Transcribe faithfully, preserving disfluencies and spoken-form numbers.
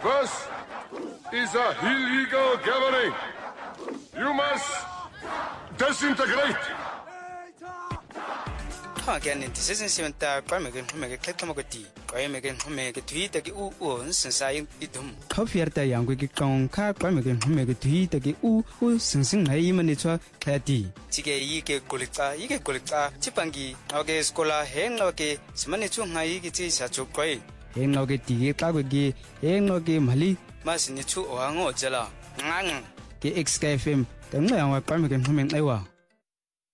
This is a illegal gathering. You must disintegrate. Again, this isn't seven that Primigan to make a click I make a make a tweet that you owns since I eat them. Coffee at the young wicked gong car Primigan to make a tweet that you who sing I miniature Catty. Tige Ike Golita, Ike Golita, Chipangi, Oge Scola, Hen Loge, Smanichu Haigiti Sacho Quay. Hen Loge Tige Kawagi, Hen Loge Mali, Masinichu or Ango Jella. Nang, the X K F M, the Primigan to make Ewa.